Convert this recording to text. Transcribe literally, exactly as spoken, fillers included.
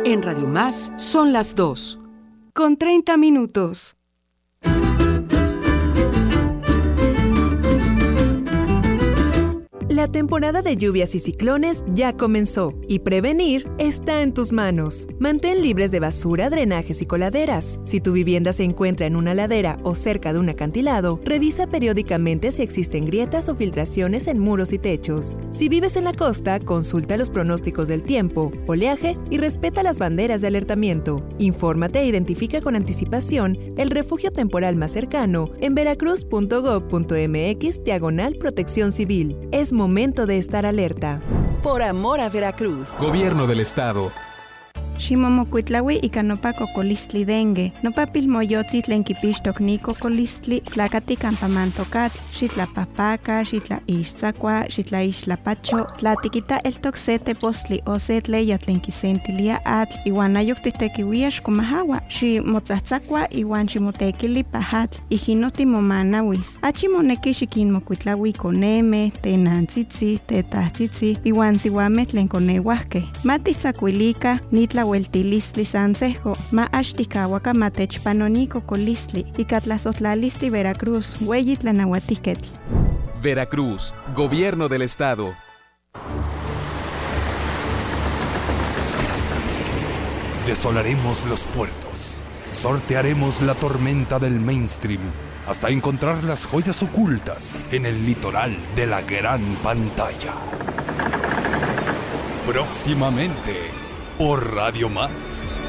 En Radio Más son las dos, con treinta minutos. La temporada de lluvias y ciclones ya comenzó y prevenir está en tus manos. Mantén libres de basura, drenajes y coladeras. Si tu vivienda se encuentra en una ladera o cerca de un acantilado, revisa periódicamente si existen grietas o filtraciones en muros y techos. Si vives en la costa, consulta los pronósticos del tiempo, oleaje y respeta las banderas de alertamiento. Infórmate e identifica con anticipación el refugio temporal más cercano en veracruz punto gob punto mx diagonal protección civil. Es momento de estar alerta. Por amor a Veracruz. Gobierno del Estado. Ximomocuitlaui ika nopa cocolistli dengue, nopa pilmoyotzi tlen kipixtok ni cocolistli, tlakati campamantokatl, xitlapahpaka, xitlaixtzakua, xitlaixtlapacho, tlatikita eltok se tepostli o se tleya tlen kisentilia atl, iwan ayok titekiuia xkomahawa, ximotzatzakua iwan ximotekili pahatl, ijino timomanawis. Achi moneki xikinmokuitlaui koneme, tenantzitzi, tetahtzitzi, iwan siuameh tlen koneuahkeh. Matitzakuilika, nitla Hueltilistli Sansejo, ma axtikawaka matechpanoniko colistli, ikatlazotlalistli Veracruz, Hueyitlanahuatiketl. Veracruz, Gobierno del Estado. Desolaremos los puertos, sortearemos la tormenta del mainstream, hasta encontrar las joyas ocultas en el litoral de la gran pantalla. Próximamente, por Radio Más.